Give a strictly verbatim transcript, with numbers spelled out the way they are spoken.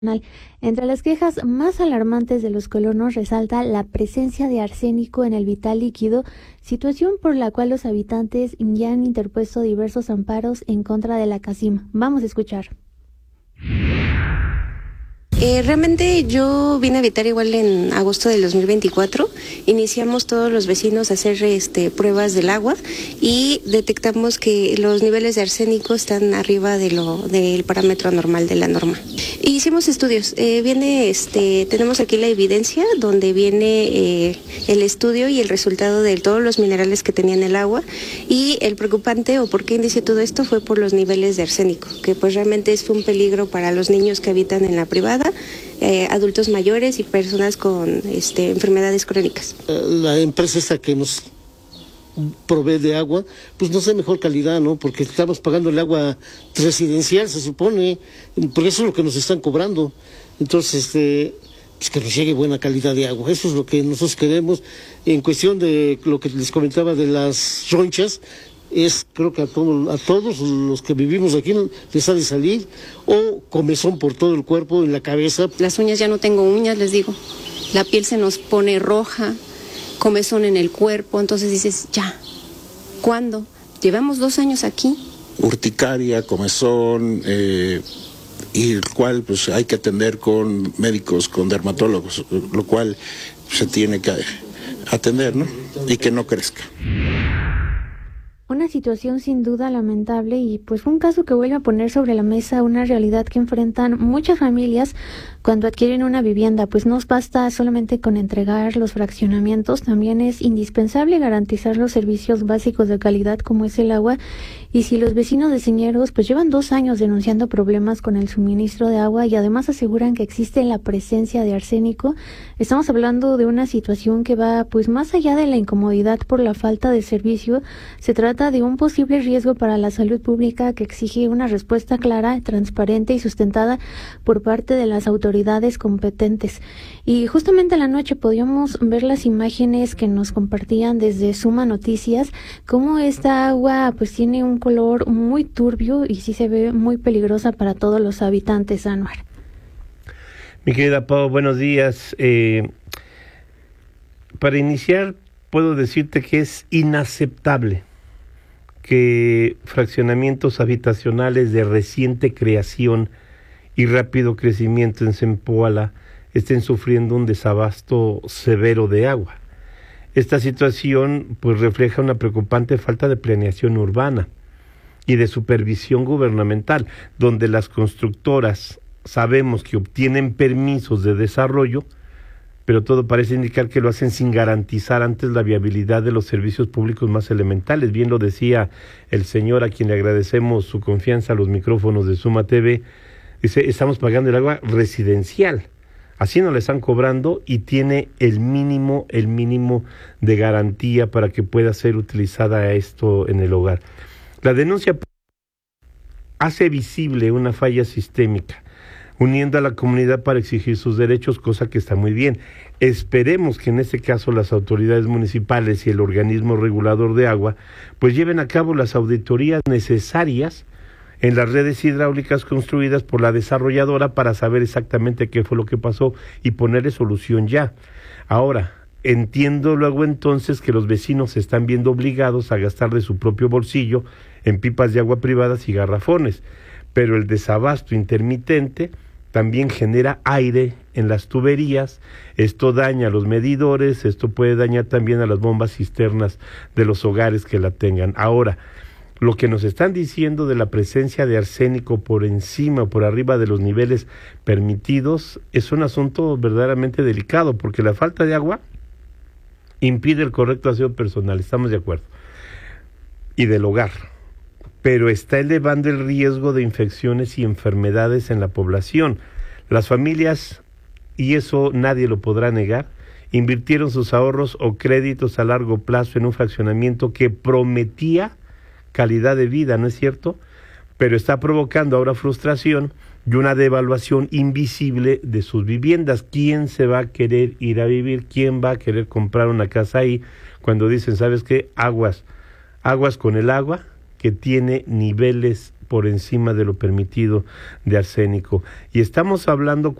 Entre las quejas más alarmantes de los colonos resalta la presencia de arsénico en el vital líquido, situación por la cual los habitantes ya han interpuesto diversos amparos en contra de la CACIM. Vamos a escuchar. Eh, realmente yo vine a habitar igual en agosto del dos mil veinticuatro. Iniciamos todos los vecinos a hacer este, pruebas del agua y detectamos que los niveles de arsénico están arriba de lo del parámetro normal de la norma. Hicimos estudios. Eh, viene, este, tenemos aquí la evidencia donde viene eh, el estudio y el resultado de todos los minerales que tenía en el agua, y el preocupante o por qué inició todo esto fue por los niveles de arsénico, que pues realmente es un peligro para los niños que habitan en la privada, Eh, adultos mayores y personas con este, enfermedades crónicas. La empresa esta que nos provee de agua, pues no sé, mejor calidad, ¿no? Porque estamos pagando el agua residencial, se supone, porque eso es lo que nos están cobrando. Entonces, este, pues que nos llegue buena calidad de agua, eso es lo que nosotros queremos. En cuestión de lo que les comentaba de las ronchas, es creo que a, todo, a todos los que vivimos aquí les ha de salir, o comezón por todo el cuerpo, en la cabeza. Las uñas, ya no tengo uñas, les digo. La piel se nos pone roja, comezón en el cuerpo, entonces dices, ya, ¿cuándo? Llevamos dos años aquí. Urticaria, comezón, eh, y el cual pues hay que atender con médicos, con dermatólogos, lo cual se tiene que atender, ¿no? Y que no crezca. Una situación sin duda lamentable y pues un caso que vuelve a poner sobre la mesa una realidad que enfrentan muchas familias cuando adquieren una vivienda. Pues no basta solamente con entregar los fraccionamientos, también es indispensable garantizar los servicios básicos de calidad como es el agua. Y si los vecinos de Señeros pues llevan dos años denunciando problemas con el suministro de agua y además aseguran que existe la presencia de arsénico, estamos hablando de una situación que va pues más allá de la incomodidad por la falta de servicio. Se trata de un posible riesgo para la salud pública que exige una respuesta clara, transparente y sustentada por parte de las autoridades competentes. Y justamente la noche podíamos ver las imágenes que nos compartían desde Suma Noticias, cómo esta agua pues tiene un color muy turbio y sí se ve muy peligrosa para todos los habitantes, Anuar. Mi querida Pau, buenos días. Eh, para iniciar, puedo decirte que es inaceptable que fraccionamientos habitacionales de reciente creación y rápido crecimiento en Zempoala estén sufriendo un desabasto severo de agua. Esta situación pues refleja una preocupante falta de planeación urbana y de supervisión gubernamental, donde las constructoras sabemos que obtienen permisos de desarrollo, pero todo parece indicar que lo hacen sin garantizar antes la viabilidad de los servicios públicos más elementales. Bien lo decía el señor a quien le agradecemos su confianza a los micrófonos de Suma T V, dice, estamos pagando el agua residencial, así nos la están cobrando y tiene el mínimo, el mínimo de garantía para que pueda ser utilizada esto en el hogar. La denuncia hace visible una falla sistémica, uniendo a la comunidad para exigir sus derechos, cosa que está muy bien. Esperemos que en este caso las autoridades municipales y el organismo regulador de agua pues lleven a cabo las auditorías necesarias en las redes hidráulicas construidas por la desarrolladora para saber exactamente qué fue lo que pasó y ponerle solución ya. Ahora, entiendo luego entonces que los vecinos se están viendo obligados a gastar de su propio bolsillo en pipas de agua privadas y garrafones, pero el desabasto intermitente también genera aire en las tuberías, esto daña a los medidores, esto puede dañar también a las bombas cisternas de los hogares que la tengan. Ahora, lo que nos están diciendo de la presencia de arsénico por encima o por arriba de los niveles permitidos es un asunto verdaderamente delicado, porque la falta de agua impide el correcto aseo personal, estamos de acuerdo, y del hogar, pero está elevando el riesgo de infecciones y enfermedades en la población. Las familias, y eso nadie lo podrá negar, invirtieron sus ahorros o créditos a largo plazo en un fraccionamiento que prometía calidad de vida, ¿no es cierto? Pero está provocando ahora frustración y una devaluación invisible de sus viviendas. ¿Quién se va a querer ir a vivir? ¿Quién va a querer comprar una casa ahí cuando dicen, ¿sabes qué? Aguas, aguas con el agua que tiene niveles por encima de lo permitido de arsénico. Y estamos hablando